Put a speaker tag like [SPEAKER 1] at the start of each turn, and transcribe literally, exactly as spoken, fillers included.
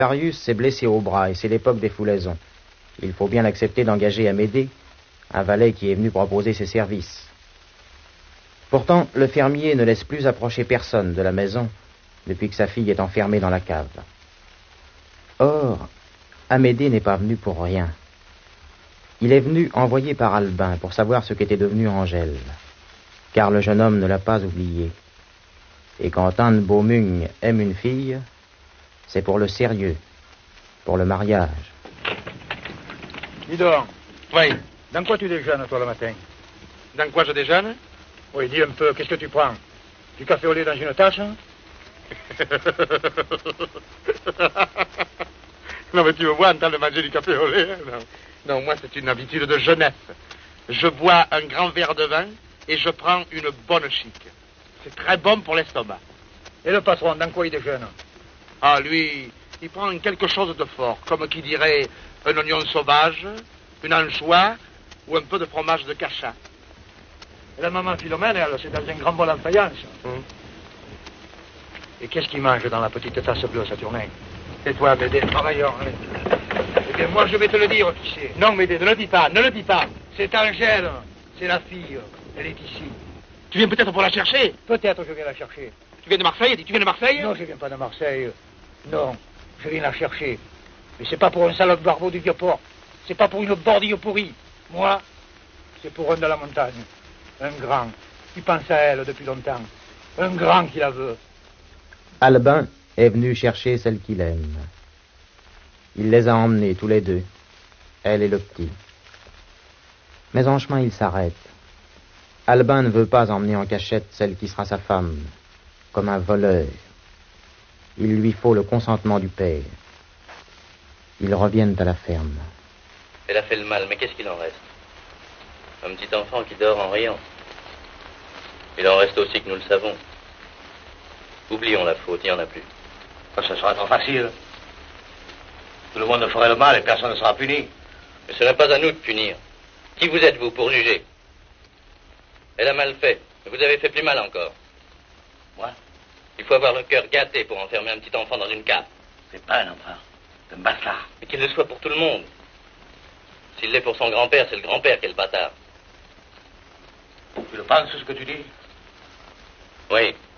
[SPEAKER 1] Darius s'est blessé au bras et c'est l'époque des foulaisons. Il faut bien accepter d'engager Amédée, un valet qui est venu proposer ses services. Pourtant, le fermier ne laisse plus approcher personne de la maison depuis que sa fille est enfermée dans la cave. Or, Amédée n'est pas venu pour rien. Il est venu envoyé par Albin pour savoir ce qu'était devenu Angèle, car le jeune homme ne l'a pas oublié. Et quand Anne Beaumung aime une fille, c'est pour le sérieux, pour le mariage.
[SPEAKER 2] Dis donc.
[SPEAKER 3] Oui.
[SPEAKER 2] Dans quoi tu déjeunes, toi, le matin?
[SPEAKER 3] Dans quoi je déjeune?
[SPEAKER 2] Oui, dis un peu, qu'est-ce que tu prends? Du café au lait dans une tasse?
[SPEAKER 3] Non, mais tu me vois en train de manger du café au lait? Non, non, moi, c'est une habitude de jeunesse. Je bois un grand verre de vin et je prends une bonne chic. C'est très bon pour l'estomac.
[SPEAKER 2] Et le patron, dans quoi il déjeune?
[SPEAKER 3] Ah, lui, il prend quelque chose de fort, comme qui dirait un oignon sauvage, une anchois ou un peu de fromage de cachat.
[SPEAKER 2] Et la maman Philomène, elle, c'est dans un grand bol en faïence.
[SPEAKER 3] Hum.
[SPEAKER 2] Et qu'est-ce qu'il mange dans la petite tasse bleue, Saturnin? Et toi, Médée, travailleur, hein? Eh bien, moi, je vais te le dire, qui c'est.
[SPEAKER 3] Non, Médée, ne le dis pas, ne le dis pas.
[SPEAKER 2] C'est Angèle, c'est la fille, elle est ici.
[SPEAKER 3] Tu viens peut-être pour la chercher?
[SPEAKER 2] Peut-être je viens la chercher.
[SPEAKER 3] Tu viens de Marseille? Tu viens de Marseille?
[SPEAKER 2] Non, je viens pas de Marseille. Non, je viens la chercher. Mais c'est pas pour un salope barbeau du Vieux-Port. C'est pas pour une bordille pourrie. Moi, c'est pour un de la montagne. Un grand, qui pense à elle depuis longtemps. Un grand qui la veut.
[SPEAKER 1] Albin est venu chercher celle qu'il aime. Il les a emmenés tous les deux, elle et le petit. Mais en chemin, il s'arrête. Albin ne veut pas emmener en cachette celle qui sera sa femme, comme un voleur. Il lui faut le consentement du père. Ils reviennent à la ferme.
[SPEAKER 4] Elle a fait le mal, mais qu'est-ce qu'il en reste? Un petit enfant qui dort en riant. Il en reste aussi que nous le savons. Oublions la faute, il n'y en a plus.
[SPEAKER 5] Ce sera trop facile. Tout le monde ferait le mal et personne ne sera puni.
[SPEAKER 4] Mais ce n'est pas à nous de punir. Qui vous êtes, vous, pour juger? Elle a mal fait, mais vous avez fait plus mal encore.
[SPEAKER 5] Moi?
[SPEAKER 4] Il faut avoir le cœur gâté pour enfermer un petit enfant dans une cave.
[SPEAKER 5] C'est pas un empereur, c'est un bâtard.
[SPEAKER 4] Mais qu'il le soit pour tout le monde. S'il l'est pour son grand-père, c'est le grand-père qui est le bâtard.
[SPEAKER 5] Tu le penses, ce que tu dis?
[SPEAKER 4] Oui.